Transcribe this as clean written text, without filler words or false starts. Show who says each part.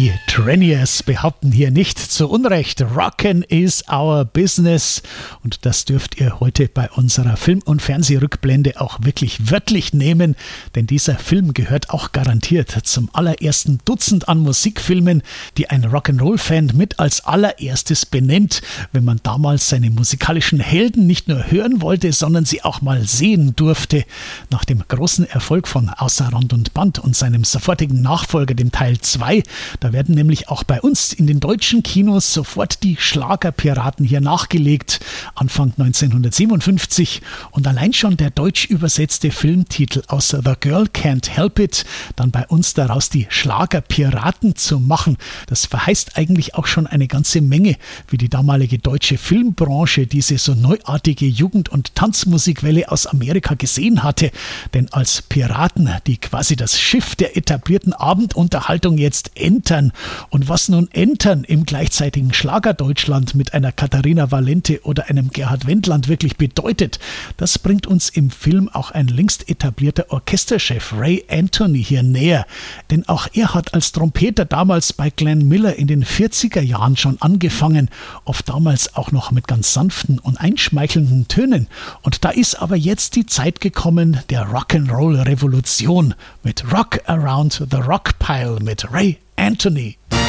Speaker 1: Die Trainiers behaupten hier nicht zu Unrecht, Rockin' is our business. Und das dürft ihr heute bei unserer Film- und Fernsehrückblende auch wirklich wörtlich nehmen, denn dieser Film gehört auch garantiert zum allerersten Dutzend an Musikfilmen, die ein Rock'n'Roll-Fan mit als allererstes benennt, wenn man damals seine musikalischen Helden nicht nur hören wollte, sondern sie auch mal sehen durfte. Nach dem großen Erfolg von Außer Rand und Band und seinem sofortigen Nachfolger, dem Teil 2, da werden nämlich auch bei uns in den deutschen Kinos sofort die Schlagerpiraten hier nachgelegt, Anfang 1957. Und allein schon der deutsch übersetzte Filmtitel aus The Girl Can't Help It, dann bei uns daraus die Schlagerpiraten zu machen, das verheißt eigentlich auch schon eine ganze Menge, wie die damalige deutsche Filmbranche diese so neuartige Jugend- und Tanzmusikwelle aus Amerika gesehen hatte. Denn als Piraten, die quasi das Schiff der etablierten Abendunterhaltung jetzt entern. Und was nun entern im gleichzeitigen Schlagerdeutschland mit einer Katharina Valente oder einem Gerhard Wendland wirklich bedeutet, das bringt uns im Film auch ein längst etablierter Orchesterchef Ray Anthony hier näher. Denn auch er hat als Trompeter damals bei Glenn Miller in den 40er Jahren schon angefangen, oft damals auch noch mit ganz sanften und einschmeichelnden Tönen. Und da ist aber jetzt die Zeit gekommen der Rock'n'Roll-Revolution mit Rock Around the Rock Pile mit Ray Anthony.